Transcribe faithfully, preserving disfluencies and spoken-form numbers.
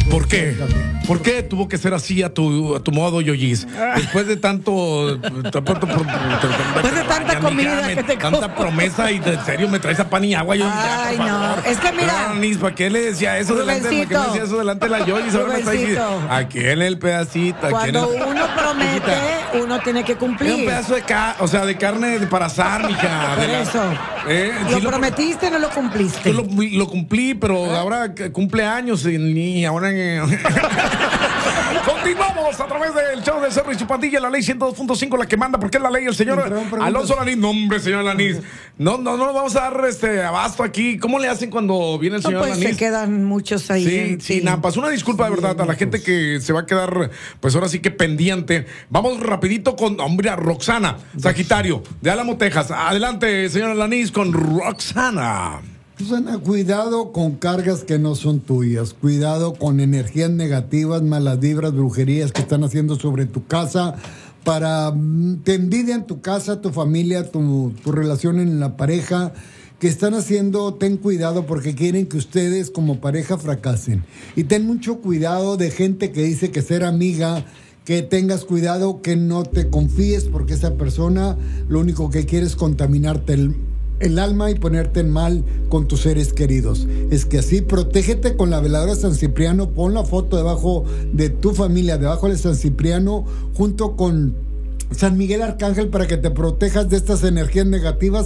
¿Por qué? ¿Por qué tuvo que ser así a tu, a tu modo, Yoyis? Después de tanto... Después de tanta comida que te tanta promesa y de en serio me traes a pan y agua. Yo, Ay, ya, no. Es que mira... Nis, ¿para qué le decía eso delante, ¿para qué le decía eso delante de la Yoyis? Ahora me está diciendo, aquí en el pedacito. Cuando el... uno promete, uno tiene que cumplir. Es un pedazo de, ca... o sea, de carne para asar, mija. Por la... eso. Eh, lo sí prometiste, no lo cumpliste. Yo lo, lo cumplí, pero ¿Eh? ahora cumple años y, y ahora... Continuamos a través del show de Cerro y su pandilla, la ley ciento dos punto cinco, la que manda, porque es la ley el señor Alonso Lanís. No, hombre, señor Lanís. No, no, no vamos a dar este abasto aquí. ¿Cómo le hacen cuando viene el señor no, pues Lanís? Se quedan muchos ahí. Sí, sí, sí, Nampas. Una disculpa de verdad a la gente que se va a quedar, pues ahora sí que pendiente. Vamos rapidito con, hombre, a Roxana, Sagitario, de Álamo, Texas. Adelante, señor Lanís, con Roxana. Susana, cuidado con cargas que no son tuyas, cuidado con energías negativas, malas vibras, brujerías que están haciendo sobre tu casa para te envidian tu casa, tu familia, tu, tu relación en la pareja, que están haciendo, ten cuidado porque quieren que ustedes como pareja fracasen. Y ten mucho cuidado de gente que dice que ser amiga, que tengas cuidado, que no te confíes porque esa persona lo único que quiere es contaminarte el el alma y ponerte en mal con tus seres queridos. Es que así, protégete con la veladora San Cipriano, pon la foto debajo de tu familia, debajo de San Cipriano, junto con San Miguel Arcángel, para que te protejas de estas energías negativas